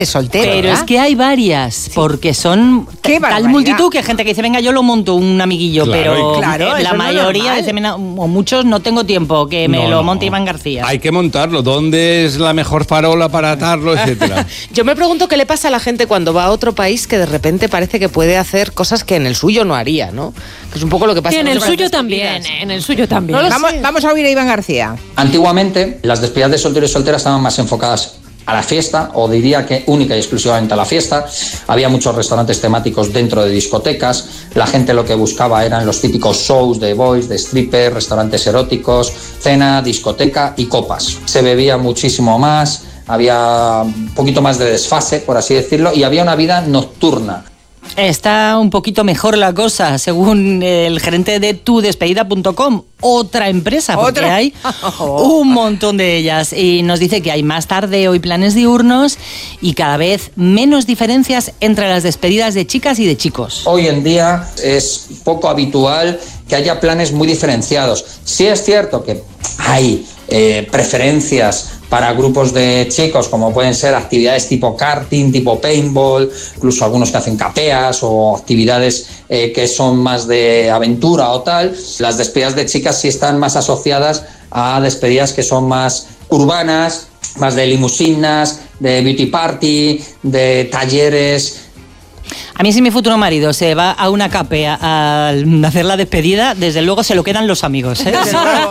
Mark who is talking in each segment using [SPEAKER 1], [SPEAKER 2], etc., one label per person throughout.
[SPEAKER 1] soltero.
[SPEAKER 2] Pero
[SPEAKER 1] ¿verdad?
[SPEAKER 2] es que hay varias, porque son tal multitud que hay gente que dice, venga, yo lo monto un amiguillo, pero la mayoría dice, o muchos no tengo tiempo, que me lo monte Iván García.
[SPEAKER 3] Hay que montarlo. ¿Dónde es la mejor farola para atarlo, etcétera?
[SPEAKER 4] Yo me pregunto qué le pasa a la gente cuando va a otro país que de repente parece que puede hacer cosas que en el suyo no haría, ¿no? Que es un poco lo que pasa.
[SPEAKER 5] Sí, en el suyo también,
[SPEAKER 1] No vamos a oír a Iván García.
[SPEAKER 6] Antiguamente, las despedidas de soltero y soltera estaban más enfocadas a la fiesta, o diría que única y exclusivamente a la fiesta. Había muchos restaurantes temáticos dentro de discotecas. La gente lo que buscaba eran los típicos shows de boys, de strippers, restaurantes eróticos, cena, discoteca y copas. Se bebía muchísimo más, había un poquito más de desfase, por así decirlo, y había una vida nocturna.
[SPEAKER 2] Está un poquito mejor la cosa, según el gerente de tudespedida.com, otra empresa, porque hay un montón de ellas. Y nos dice que hay más tardeo y planes diurnos y cada vez menos diferencias entre las despedidas de chicas y de chicos.
[SPEAKER 6] Hoy en día es poco habitual que haya planes muy diferenciados. Sí es cierto que hay preferencias para grupos de chicos, como pueden ser actividades tipo karting, tipo paintball, incluso algunos que hacen capeas o actividades que son más de aventura o tal. Las despedidas de chicas sí están más asociadas a despedidas que son más urbanas, más de limusinas, de beauty party, de talleres.
[SPEAKER 2] A mí, si mi futuro marido se va a una capea a hacer la despedida, desde luego se lo quedan los amigos, ¿eh?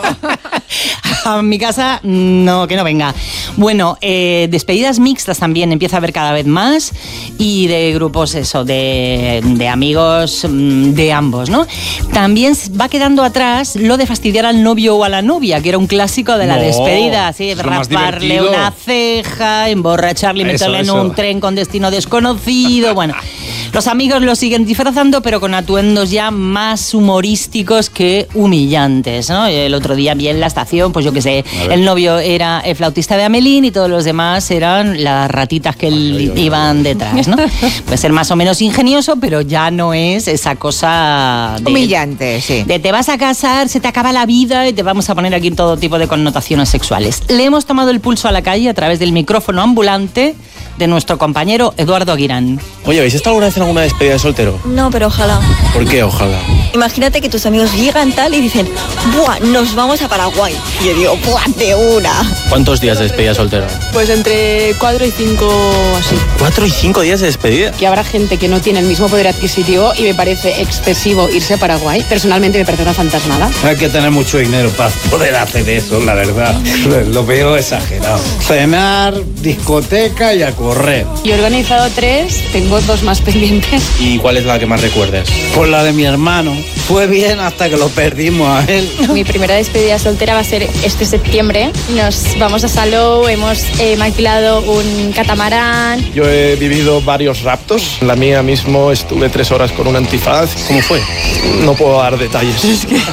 [SPEAKER 2] A mi casa, no, que no venga. Bueno, despedidas mixtas también empieza a haber cada vez más, y de grupos, de amigos de ambos, ¿no? También va quedando atrás lo de fastidiar al novio o a la novia, que era un clásico de la despedida, así, rasparle una ceja, emborracharle y meterle en un tren con destino desconocido, bueno. Los amigos lo siguen disfrazando, pero con atuendos ya más humorísticos que humillantes, ¿no? El otro día vi en la estación, pues yo qué sé, el novio era el flautista de Amelín y todos los demás eran las ratitas que iban detrás, ¿no? Puede ser más o menos ingenioso, pero ya no es esa cosa
[SPEAKER 1] humillante, sí.
[SPEAKER 2] De te vas a casar, se te acaba la vida y te vamos a poner aquí todo tipo de connotaciones sexuales. Le hemos tomado el pulso a la calle a través del micrófono ambulante de nuestro compañero Eduardo Aguirán.
[SPEAKER 7] Oye, ¿habéis estado alguna vez en alguna despedida de soltero?
[SPEAKER 8] No, pero ojalá.
[SPEAKER 7] ¿Por qué ojalá?
[SPEAKER 8] Imagínate que tus amigos llegan tal y dicen, ¡buah, nos vamos a Paraguay! Y yo digo, ¡buah, de una!
[SPEAKER 7] ¿Cuántos días de despedida soltero?
[SPEAKER 9] Pues entre 4 y 5 así.
[SPEAKER 7] 4 y 5 días de despedida.
[SPEAKER 9] Que habrá gente que no tiene el mismo poder adquisitivo y me parece excesivo irse a Paraguay. Personalmente me parece una fantasmada.
[SPEAKER 10] Hay que tener mucho dinero para poder hacer eso, la verdad. Lo veo exagerado. Cenar, discoteca y a correr.
[SPEAKER 9] Yo he organizado 3, tengo 2 más pendientes.
[SPEAKER 7] ¿Y cuál es la que más recuerdes?
[SPEAKER 10] Pues la de mi hermano. Fue bien hasta que lo perdimos a él.
[SPEAKER 11] Mi primera despedida soltera va a ser este septiembre. Nos vamos a Salou, hemos alquilado un catamarán.
[SPEAKER 12] Yo he vivido varios raptos. La mía mismo estuve 3 horas con un antifaz.
[SPEAKER 7] ¿Cómo fue?
[SPEAKER 12] No puedo dar detalles.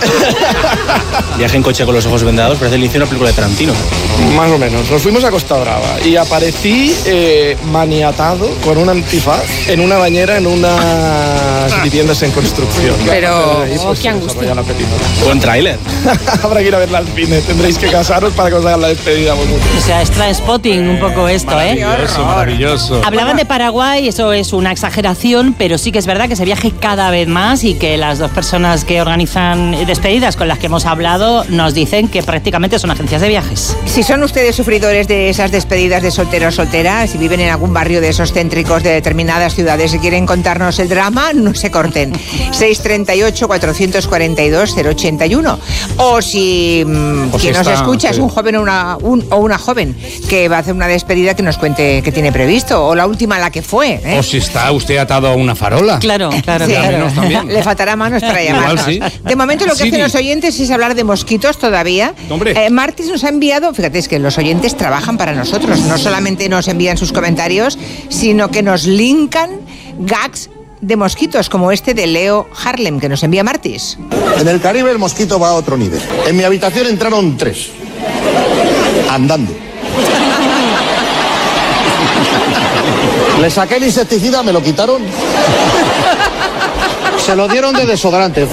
[SPEAKER 7] Viaje en coche con los ojos vendados, parece el inicio de una película de Tarantino.
[SPEAKER 12] Más o menos. Nos fuimos a Costa Brava y aparecí maniatado con un antifaz en una bañera en unas viviendas en construcción.
[SPEAKER 4] Pero,
[SPEAKER 12] pues,
[SPEAKER 4] qué angustia.
[SPEAKER 12] La película.
[SPEAKER 7] Buen tráiler.
[SPEAKER 12] Habrá que ir a verla al cine. Tendréis que casaros para que os hagan la despedida vosotros.
[SPEAKER 2] O sea, es Trainspotting un poco esto,
[SPEAKER 3] maravilloso, maravilloso.
[SPEAKER 2] Hablaban de Paraguay, eso es una exageración, pero sí que es verdad que se viaje cada vez más y que las dos personas que organizan despedidas con las que hemos hablado nos dicen que prácticamente son agencias de viajes.
[SPEAKER 1] Si son ustedes sufridores de esas despedidas de soltero o soltera, si viven en algún barrio de esos céntricos de determinadas ciudades y quieren contarnos el drama, no se corten. 638-442-081. O si quien nos escucha es un joven o una joven que va a hacer una despedida, que nos cuente qué tiene previsto, o la última a la que fue.
[SPEAKER 3] O si está usted atado a una farola.
[SPEAKER 2] Claro.
[SPEAKER 1] Sí, claro. Le faltará manos para llamarnos.
[SPEAKER 3] Sí.
[SPEAKER 1] De momento lo que hacen los oyentes es hablar de mosquitos todavía. Martis nos ha enviado, fíjate, es que los oyentes trabajan para nosotros, no solamente nos envían sus comentarios, sino que nos linkan gags de mosquitos, como este de Leo Harlem, que nos envía Martis.
[SPEAKER 13] En el Caribe el mosquito va a otro nivel. En mi habitación entraron 3. Andando. Le saqué el insecticida, me lo quitaron. Se lo dieron de desodorante.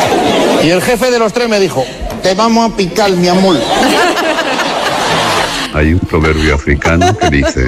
[SPEAKER 13] Y el jefe de los 3 me dijo, te vamos a picar, mi amor.
[SPEAKER 5] Hay un proverbio africano que dice: